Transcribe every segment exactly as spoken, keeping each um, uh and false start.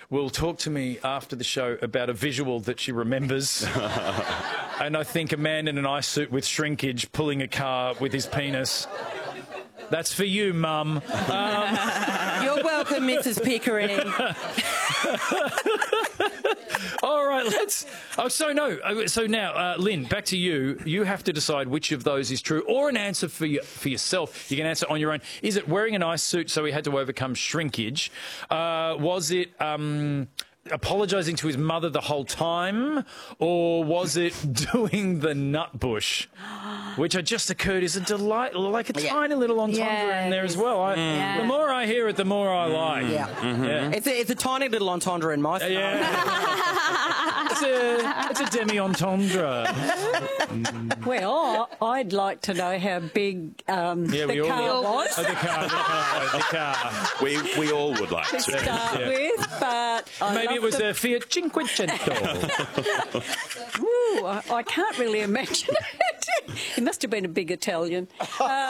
will talk to me after the show about a visual that she remembers. And I think a man in an ice suit with shrinkage pulling a car with his penis. That's for you, Mum. Um, You're welcome, Missus Pickering. All right, let's... Oh, so no. So now, uh, Lynn, back to you. You have to decide which of those is true, or an answer for you, for yourself. You can answer on your own. Is it wearing an ice suit so he had to overcome shrinkage? Uh, was it... Um, apologising to his mother the whole time, or was it doing the nut bush, which I just occurred is a delight, like a yeah. tiny little entendre yeah, in there as well. I, yeah. The more I hear it, the more I like. Yeah, mm-hmm. yeah. It's, a, it's a tiny little entendre in my style. Yeah. it's, a, it's a demi-entendre. Well, I'd like to know how big um, yeah, the car was. Oh, the car, the car, the car. We, we all would like to. To start yeah. with, but... I Maybe it was the... a Fiat Cinquecento. Ooh, I, I can't really imagine it. He must have been a big Italian. Um,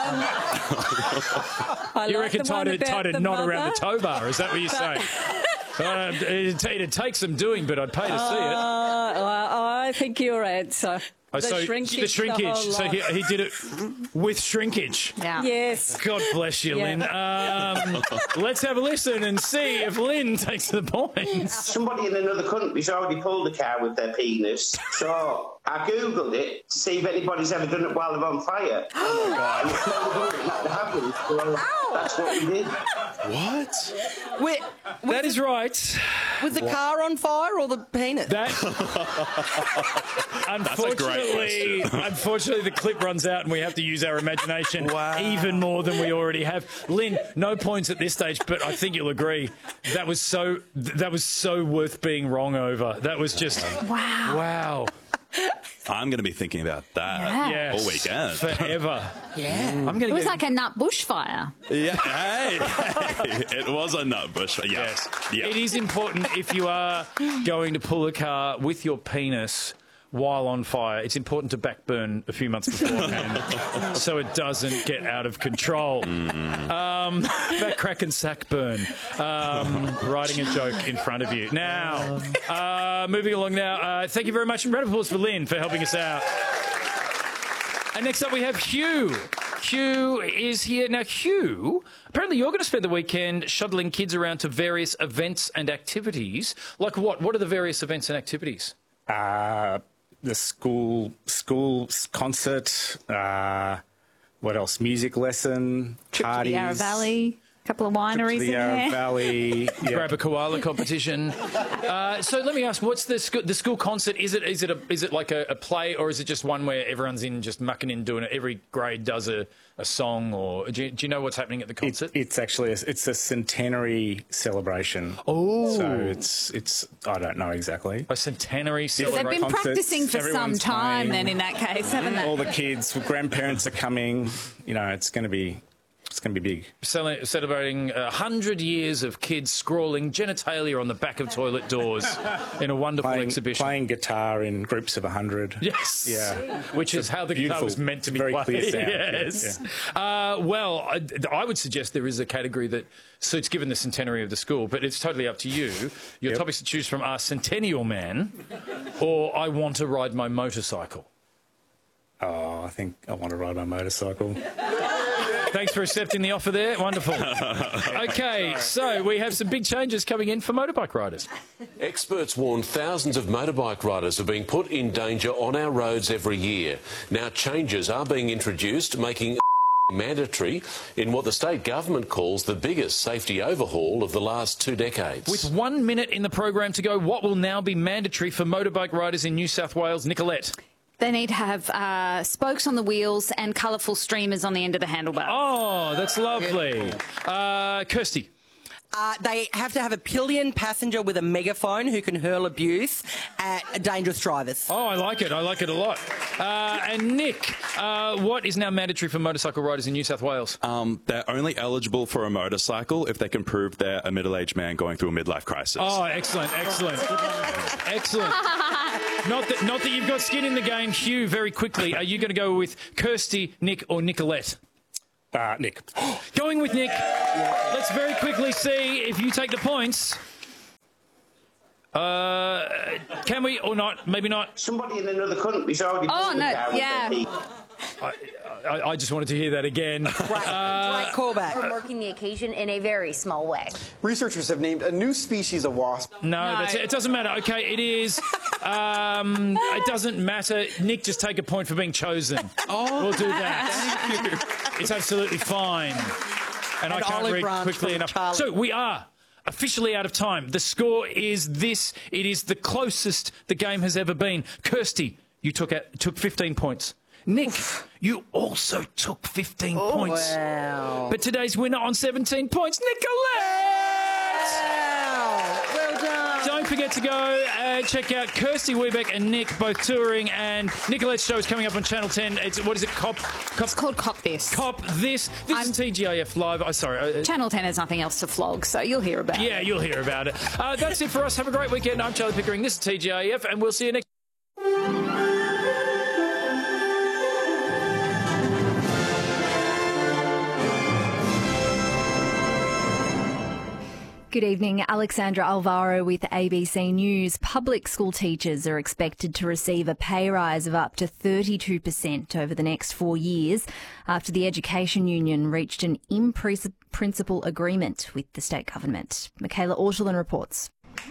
I you like reckon tied a, tied a knot mother, around the tow bar? Is that what you're but... saying? uh, it'd, it'd take some doing, but I'd pay to see it. Uh, I think your answer. Oh, the so shrinkage. The shrinkage. The so he, he did it with shrinkage. Yeah. Yes. God bless you, yeah. Lynn. Um, let's have a listen and see if Lynn takes the points. Somebody in another country's already pulled a car with their penis. So I googled it to see if anybody's ever done it while they're on fire. Oh my God! That happened. So that's what we did. What? Wait, that is right. Was the what? car on fire or the penis? That. Unfortunately, unfortunately, the clip runs out and we have to use our imagination wow. even more than we already have. Lynn, no points at this stage, but I think you'll agree that was so that was so worth being wrong over. That was just wow. Wow. I'm going to be thinking about that yeah. yes, all weekend. Forever. Yeah. I'm gonna it was get... like a nut bushfire. Yeah. Hey, hey. It was a nut bushfire. Yeah. Yes. Yeah. It is important if you are going to pull a car with your penis while on fire, it's important to backburn a few months beforehand so it doesn't get out of control. Mm. Um, back crack and sack burn. Um, writing a joke in front of you. Now, uh, moving along now. Uh, thank you very much. And round of applause for Lynn for helping us out. And next up we have Hugh. Hugh is here. Now, Hugh, apparently you're going to spend the weekend shuttling kids around to various events and activities. Like what? What are the various events and activities? Uh... The school school concert, uh, what else? Music lesson, Trip parties. to the Yarra Valley, a couple of wineries Trip to the in Yarra there. Valley. Yeah. Grab a koala competition. Uh, so let me ask, what's the sc the school concert? Is it is it a, is it like a, a play, or is it just one where everyone's in just mucking in doing it? Every grade does a, a song, or do you, do you know what's happening at the concert? It, it's actually a, it's a centenary celebration. Oh, so it's it's I don't know exactly. A centenary celebration. They've been Concerts, practicing for some time. Playing. Then in that case, haven't they? All the kids, grandparents are coming. You know, it's going to be. It's going to be big. Cele celebrating a hundred years of kids scrawling genitalia on the back of toilet doors in a wonderful playing, exhibition. Playing guitar in groups of a hundred. Yes. Yeah. Which is how the guitar was meant to be very played. Clear sound. Yes. Yeah. Uh, well, I, I would suggest there is a category that suits given the centenary of the school, but it's totally up to you. Your yep. topics to choose from are Centennial Man or I Want to Ride My Motorcycle. Oh, I think I want to ride my motorcycle. Thanks for accepting the offer there. Wonderful. OK, so we have some big changes coming in for motorbike riders. Experts warn thousands of motorbike riders are being put in danger on our roads every year. Now changes are being introduced, making mandatory in what the state government calls the biggest safety overhaul of the last two decades. With one minute in the program to go, what will now be mandatory for motorbike riders in New South Wales? Nicolette. They need to have uh, spokes on the wheels and colourful streamers on the end of the handlebar. Oh, that's lovely. Uh, Kirsty. Uh, they have to have a pillion passenger with a megaphone who can hurl abuse at dangerous drivers. Oh, I like it. I like it a lot. Uh, and Nick, uh, what is now mandatory for motorcycle riders in New South Wales? Um, they're only eligible for a motorcycle if they can prove they're a middle-aged man going through a midlife crisis. Oh, excellent, excellent. Excellent. Not that, not that you've got skin in the game. Hugh, very quickly, are you going to go with Kirsty, Nick or Nicolette? Uh, Nick. Going with Nick. Let's very quickly see if you take the points. Uh, can we or not? Maybe not. Somebody in another country's already Oh, pulled no, the cow with yeah. their teeth. I, I, I just wanted to hear that again. Great, great callback. From working the occasion in a very small way. Researchers have named a new species of wasp. No, No. That's, it doesn't matter. Okay, it is. Um, it doesn't matter. Nick, just take a point for being chosen. Oh. We'll do that. It's absolutely fine. And, An I can't olive read branch quickly from enough. Charlie. So we are officially out of time. The score is this. It is the closest the game has ever been. Kirsty, you took out, took fifteen points. Nick, you also took fifteen Oh, points. wow. But today's winner on seventeen points, Nicolette! Wow. Well done. Don't forget to go uh, check out Kirsty Webeck and Nick both touring, and Nicolette's show is coming up on Channel ten. It's what is it? Cop. Cop It's called Cop This. Cop this. This I'm- is T G I F live. Oh, sorry. Uh, Channel ten has nothing else to flog, so you'll hear about yeah, it. you'll hear about it. Uh, that's it for us. Have a great weekend. I'm Charlie Pickering. This is T G I F, and we'll see you next. Good evening. Alexandra Alvaro with A B C News. Public school teachers are expected to receive a pay rise of up to thirty-two percent over the next four years after the Education Union reached an in-principle agreement with the state government. Michaela Ortolin reports.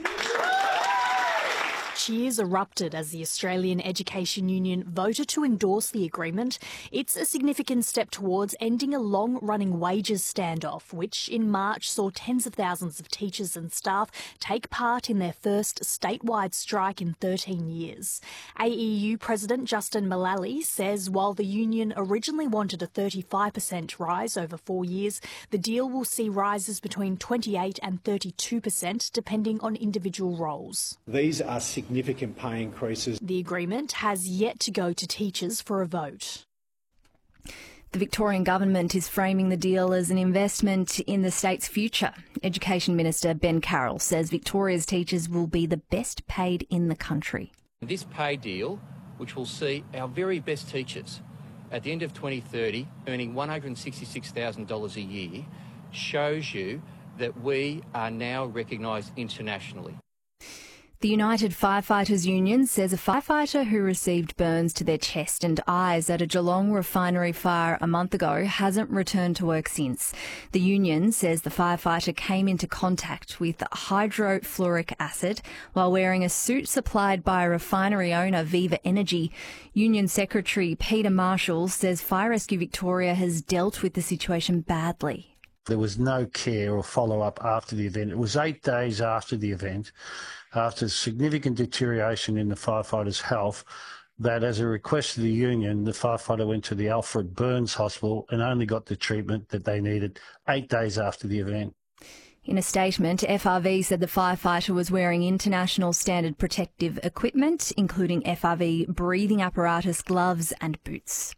Cheers erupted as the Australian Education Union voted to endorse the agreement. It's a significant step towards ending a long-running wages standoff, which in March saw tens of thousands of teachers and staff take part in their first statewide strike in thirteen years. A E U President Justin Mullally says while the union originally wanted a thirty-five percent rise over four years, the deal will see rises between twenty-eight and thirty-two percent depending on individual roles. These are significant pay increases. The agreement has yet to go to teachers for a vote. The Victorian government is framing the deal as an investment in the state's future. Education Minister Ben Carroll says Victoria's teachers will be the best paid in the country. This pay deal, which will see our very best teachers at the end of twenty thirty earning one hundred sixty-six thousand dollars a year, shows you that we are now recognised internationally. The United Firefighters Union says a firefighter who received burns to their chest and eyes at a Geelong refinery fire a month ago hasn't returned to work since. The union says the firefighter came into contact with hydrofluoric acid while wearing a suit supplied by a refinery owner, Viva Energy. Union Secretary Peter Marshall says Fire Rescue Victoria has dealt with the situation badly. There was no care or follow-up after the event. It was eight days after the event, after significant deterioration in the firefighter's health, that as a request of the union, the firefighter went to the Alfred Burns Hospital and only got the treatment that they needed eight days after the event. In a statement, F R V said the firefighter was wearing international standard protective equipment, including F R V breathing apparatus, gloves and boots.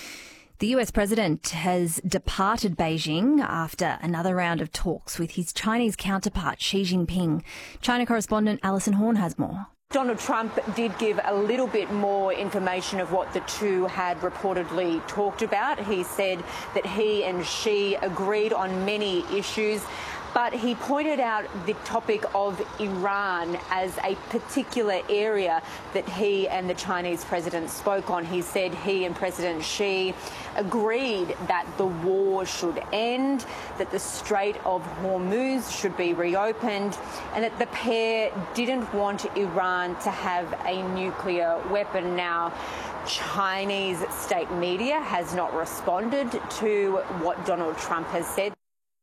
The U S president has departed Beijing after another round of talks with his Chinese counterpart Xi Jinping. China correspondent Alison Horn has more. Donald Trump did give a little bit more information of what the two had reportedly talked about. He said that he and Xi agreed on many issues, but he pointed out the topic of Iran as a particular area that he and the Chinese president spoke on. He said he and President Xi agreed that the war should end, that the Strait of Hormuz should be reopened, and that the pair didn't want Iran to have a nuclear weapon. Now, Chinese state media has not responded to what Donald Trump has said.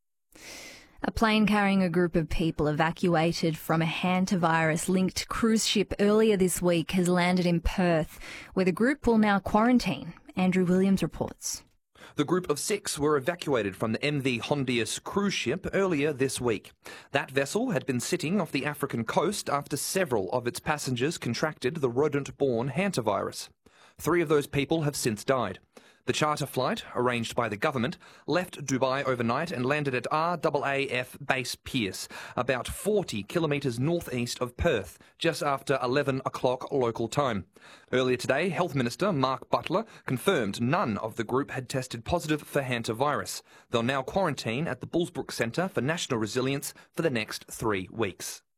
A plane carrying a group of people evacuated from a hantavirus-linked cruise ship earlier this week has landed in Perth, where the group will now quarantine. Andrew Williams reports. The group of six were evacuated from the M V Hondius cruise ship earlier this week. That vessel had been sitting off the African coast after several of its passengers contracted the rodent-borne hantavirus. Three of those people have since died. The charter flight, arranged by the government, left Dubai overnight and landed at R A A F Base Pearce, about forty kilometres northeast of Perth, just after eleven o'clock local time. Earlier today, Health Minister Mark Butler confirmed none of the group had tested positive for hantavirus. They'll now quarantine at the Bullsbrook Centre for National Resilience for the next three weeks.